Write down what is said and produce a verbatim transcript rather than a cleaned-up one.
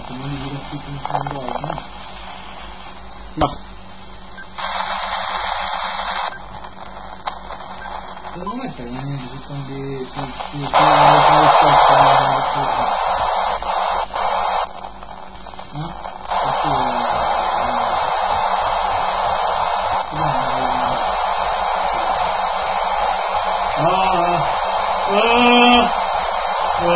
che non li dirò più come sono andati. Ma secondo me per me sono di